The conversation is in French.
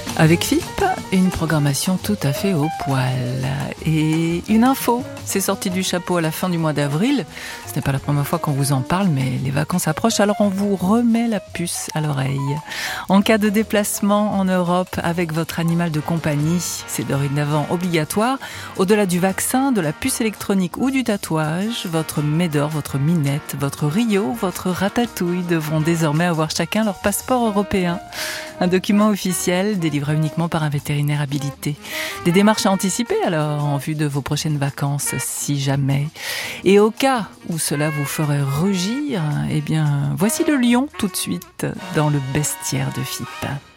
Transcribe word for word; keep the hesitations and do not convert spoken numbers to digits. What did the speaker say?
Avec F I P, une programmation tout à fait au poil. Et une info, c'est sorti du chapeau à la fin du mois d'avril. Ce n'est pas la première fois qu'on vous en parle, mais les vacances approchent, alors on vous remet la puce à l'oreille. En cas de déplacement en Europe avec votre animal de compagnie, c'est dorénavant obligatoire. Au-delà du vaccin, de la puce électronique ou du tatouage, votre Médor, votre Minette, votre Rio, votre Ratatouille devront désormais avoir chacun leur passeport européen. Un document officiel délivré uniquement par un vétérinaire habilité. Des démarches à anticiper alors en vue de vos prochaines vacances, si jamais. Et au cas où cela vous ferait rugir, eh bien, voici le lion tout de suite dans le bestiaire de F I P.